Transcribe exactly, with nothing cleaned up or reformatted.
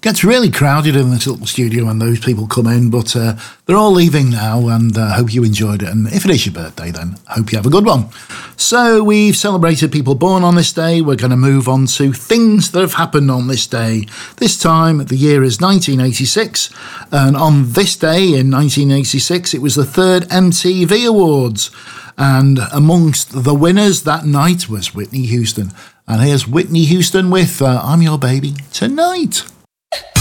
Gets really crowded in this little studio when those people come in, but uh, they're all leaving now, and I uh, hope you enjoyed it. And if it is your birthday, then hope you have a good one. So we've celebrated people born on this day. We're going to move on to things that have happened on this day. This time, the year is nineteen eighty-six, and on this day in nineteen eighty-six, it was the third M T V Awards. And amongst the winners that night was Whitney Houston. And here's Whitney Houston with uh, I'm Your Baby Tonight.